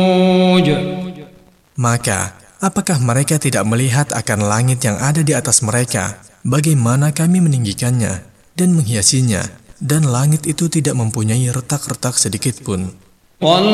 Maka, apakah mereka tidak melihat akan langit yang ada di atas mereka, bagaimana kami meninggikannya dan menghiasinya, dan langit itu tidak mempunyai retak-retak sedikit pun.